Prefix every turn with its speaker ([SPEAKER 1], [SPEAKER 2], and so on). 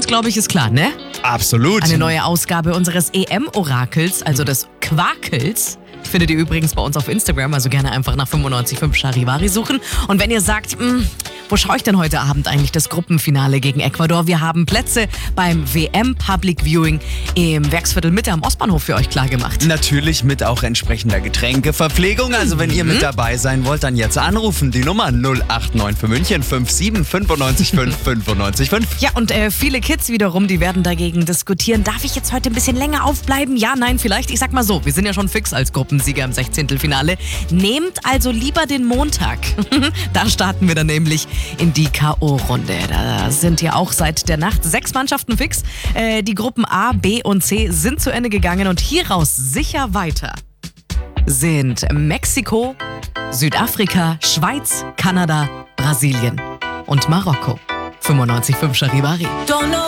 [SPEAKER 1] glaube ich, ist klar, ne?
[SPEAKER 2] Absolut.
[SPEAKER 1] Eine neue Ausgabe unseres EM-Orakels, also des Quakels, findet ihr übrigens bei uns auf Instagram, also gerne einfach nach 95.5 Charivari suchen. Und wenn ihr sagt, wo schaue ich denn heute Abend eigentlich das Gruppenfinale gegen Ecuador? Wir haben Plätze beim WM Public Viewing im Werksviertel Mitte am Ostbahnhof für euch klargemacht.
[SPEAKER 2] Natürlich mit auch entsprechender Getränkeverpflegung. Also wenn ihr mit dabei sein wollt, dann jetzt anrufen. Die Nummer 089 für München 57 95 5 95 5.
[SPEAKER 1] Ja, und viele Kids wiederum, die werden dagegen diskutieren. Darf ich jetzt heute ein bisschen länger aufbleiben? Ja, nein, vielleicht. Ich sag mal so, wir sind ja schon fix als Gruppensieger im 16. Finale. Nehmt also lieber den Montag. Da starten wir dann nämlich in die K.O.-Runde. Da sind ja auch seit der Nacht 6 Mannschaften fix. Die Gruppen A, B und C sind zu Ende gegangen und hieraus sicher weiter sind Mexiko, Südafrika, Schweiz, Kanada, Brasilien und Marokko. 95.5 Charivari.